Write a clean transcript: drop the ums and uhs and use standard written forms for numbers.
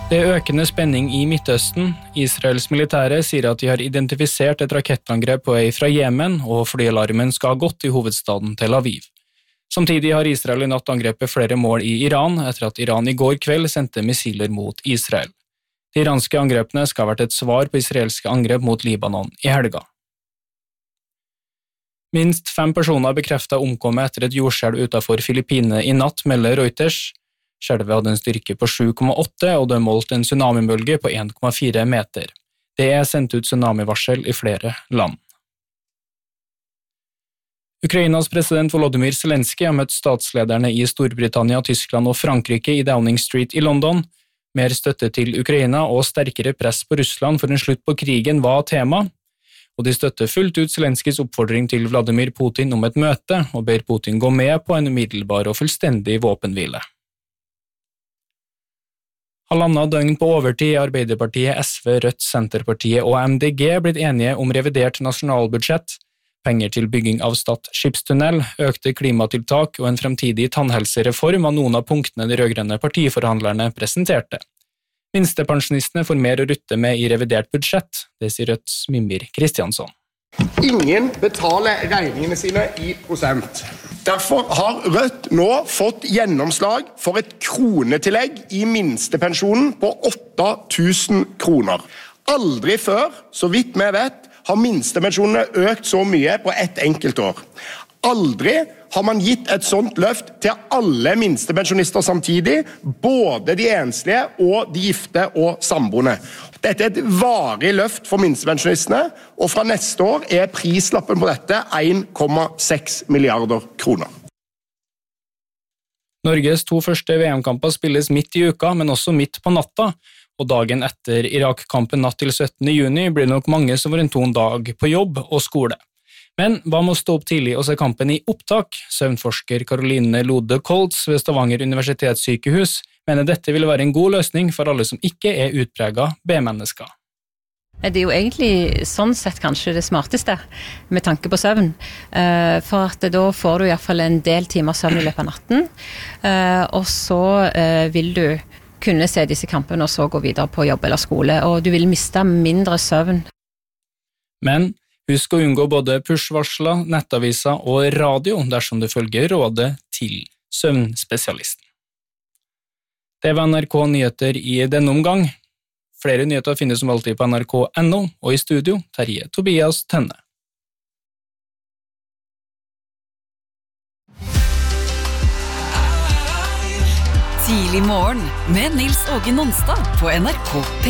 Det økende spenning i Midtøsten. Israels militære sier at de har identifisert et rakettangrep på fra Jemen, og flyalarmen skal ha gått i hovedstaden Tel Aviv. Samtidig har Israel i natt angrepet flere mål i Iran, etter at Iran i går kveld sendte missiler mot Israel. De iranske angrepene skal ha vært et svar på israelske angrep mot Libanon i helga. Minst 5 personer bekreftet omkommet etter et jordskjelv utenfor Filippinene i natt, melder Reuters. Skjelvet hadde en styrke på 7,8, og det målte en tsunamibølge på 1,4 meter. Det er sendt ut tsunamivarsel i flere land. Ukrainas president Volodymyr Zelensky har møtt statslederne i Storbritannia, Tyskland og Frankrike i Downing Street i London. Mer støtte til Ukraina og sterkere press på Russland for en slutt på krigen var tema, og de støtter fullt ut Zelenskys oppfordring til Vladimir Putin om et møte, og ber Putin gå med på en umiddelbar og fullstendig våpenhvile. Halvannet døgn på overtid er Arbeiderpartiet, SV, Rødt, Senterpartiet og MDG blitt enige om revidert nasjonalbudsjett, penger til bygging av Stad skipstunnel, økte klimatiltak og en fremtidig tannhelsereform av noen av punktene de rødgrønne partiforhandlerne presenterte. Minstepensjonistene får mer å rutte med i revidert budsjett, det sier Rødts Mimir Kristiansson. Ingen betaler regningene sine i prosent. Derfor har Rødt nå fått gjennomslag for et kronetillegg i minstepensjonen på 8.000 kroner. Aldri før, så vidt vi vet, har minstepensjonene økt så mye på ett enkelt år. Aldri har man gitt et sånt løft til alle minstepensjonister samtidig, både de enslige og de gifte og samboende. Dette er et varig løft for minstepensjonistene, og fra neste år er prislappen på dette 1,6 milliarder kroner. Norges 2 første VM-kamper spilles midt i uka, men også midt på natta, og dagen etter Irak-kampen natt til 17. juni blir det nok mange som får en tung dag på jobb og skole. Men hva med å stå opp tidlig og se kampen i opptak? Søvnforsker Caroline Lode Koltz ved Stavanger universitetssykehus mener dette vil være en god løsning for alle som ikke er utpreget B-mennesker. Det er jo egentlig sånn sett kanskje det smarteste med tanke på søvn, for at da får du i hvert fall en del timer søvn i løpet av natten, og så vil du kunne se disse kampene og så gå videre på jobb eller skole, og du vil miste mindre søvn. Men husk å unngå både push-varsler, nettaviser og radio dersom du følger rådet til søvnspesialisten. Det var NRK Nyheter i denne omgang. Flere nyheter finnes som alltid på nrk.no, og i studio Terje Tobias Tønne. Tidlig morgen med Nils Åge Nonstad på NRK P1.